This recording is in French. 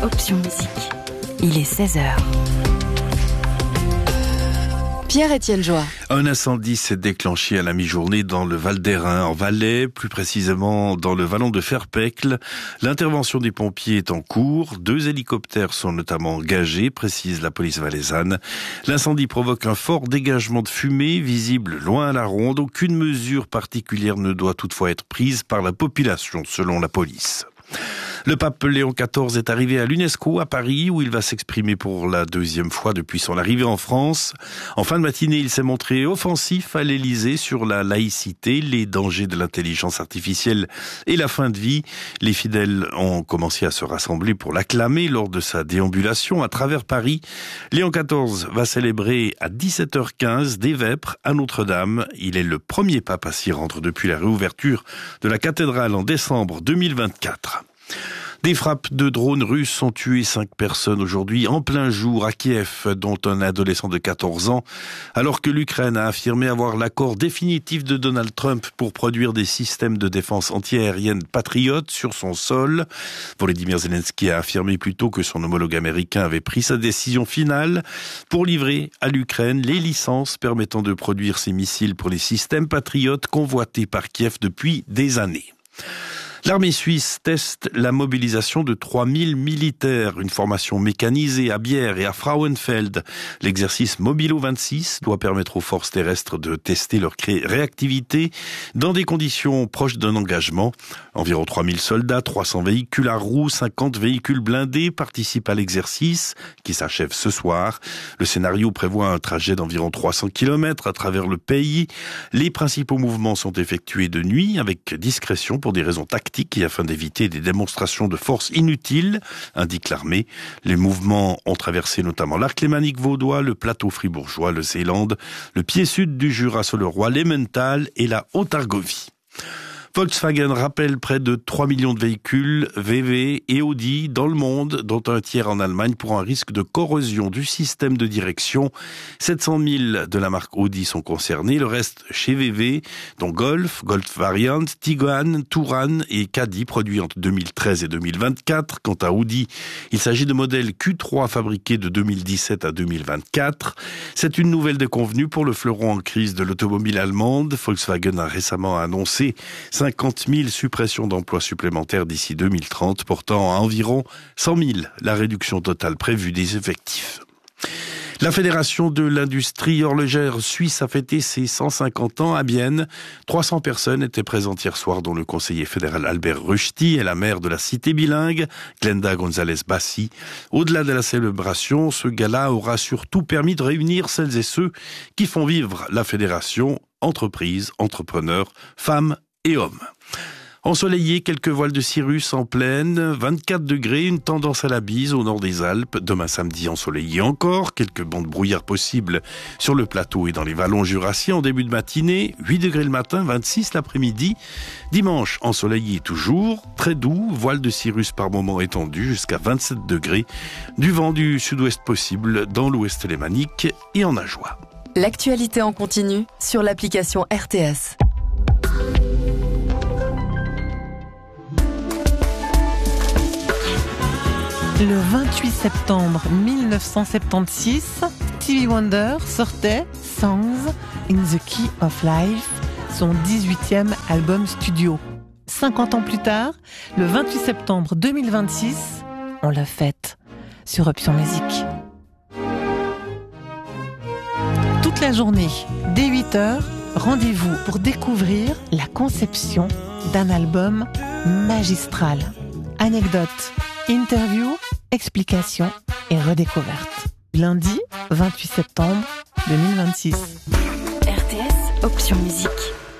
Option Musique. Il est 16h. Pierre-Étienne Joie. Un incendie s'est déclenché à la mi-journée dans le Val d'Airain, en Valais, plus précisément dans le vallon de Ferpecle. L'intervention des pompiers est en cours. 2 hélicoptères sont notamment engagés, précise la police valaisanne. L'incendie provoque un fort dégagement de fumée, visible loin à la ronde. Aucune mesure particulière ne doit toutefois être prise par la population, selon la police. Le pape Léon XIV est arrivé à l'UNESCO à Paris, où il va s'exprimer pour la 2e fois depuis son arrivée en France. En fin de matinée, il s'est montré offensif à l'Élysée sur la laïcité, les dangers de l'intelligence artificielle et la fin de vie. Les fidèles ont commencé à se rassembler pour l'acclamer lors de sa déambulation à travers Paris. Léon XIV va célébrer à 17h15 des vêpres à Notre-Dame. Il est le premier pape à s'y rendre depuis la réouverture de la cathédrale en décembre 2024. Des frappes de drones russes ont tué 5 personnes aujourd'hui en plein jour à Kiev, dont un adolescent de 14 ans, alors que l'Ukraine a affirmé avoir l'accord définitif de Donald Trump pour produire des systèmes de défense antiaérienne patriotes sur son sol. Volodymyr Zelensky a affirmé plus tôt que son homologue américain avait pris sa décision finale pour livrer à l'Ukraine les licences permettant de produire ces missiles pour les systèmes patriotes convoités par Kiev depuis des années. L'armée suisse teste la mobilisation de 3000 militaires, une formation mécanisée à Bière et à Frauenfeld. L'exercice Mobilo 26 doit permettre aux forces terrestres de tester leur réactivité dans des conditions proches d'un engagement. Environ 3000 soldats, 300 véhicules à roues, 50 véhicules blindés participent à l'exercice qui s'achève ce soir. Le scénario prévoit un trajet d'environ 300 km à travers le pays. Les principaux mouvements sont effectués de nuit avec discrétion pour des raisons tactiques et afin d'éviter des démonstrations de force inutiles, indique l'armée. Les mouvements ont traversé notamment l'arc lémanique vaudois, le plateau fribourgeois, le Seeland, le pied sud du Jura sur le Roi, l'Emmental et la Haute-Argovie. Volkswagen rappelle près de 3 millions de véhicules VW et Audi dans le monde, dont un tiers en Allemagne pour un risque de corrosion du système de direction. 700 000 de la marque Audi sont concernés, le reste chez VW, dont Golf, Golf Variant, Tiguan, Touran et Caddy, produits entre 2013 et 2024. Quant à Audi, il s'agit de modèles Q3 fabriqués de 2017 à 2024. C'est une nouvelle déconvenue pour le fleuron en crise de l'automobile allemande. Volkswagen a récemment annoncé 50 000 suppressions d'emplois supplémentaires d'ici 2030, portant à environ 100 000 la réduction totale prévue des effectifs. La Fédération de l'industrie horlogère suisse a fêté ses 150 ans à Bienne. 300 personnes étaient présentes hier soir, dont le conseiller fédéral Albert Rushti et la maire de la cité bilingue, Glenda González-Bassi. Au-delà de la célébration, ce gala aura surtout permis de réunir celles et ceux qui font vivre la fédération, entreprises, entrepreneurs, femmes et hommes. Ensoleillé, quelques voiles de cirrus en plaine, 24 degrés, une tendance à la bise au nord des Alpes. Demain samedi, ensoleillé encore, quelques bancs de brouillard possibles sur le plateau et dans les vallons jurassiens en début de matinée, 8 degrés le matin, 26 l'après-midi. Dimanche, ensoleillé toujours, très doux, voiles de cirrus par moments étendues jusqu'à 27 degrés. Du vent du sud-ouest possible dans l'ouest lémanique et en Ajoie. L'actualité en continu sur l'application RTS. Le 28 septembre 1976, Stevie Wonder sortait Songs in the Key of Life, son 18e album studio. 50 ans plus tard, le 28 septembre 2026, on le fête sur Option Musique. Toute la journée, dès 8h, rendez-vous pour découvrir la conception d'un album magistral. Anecdotes, interviews, explications et redécouvertes. Lundi 28 septembre 2026. RTS Option Musique.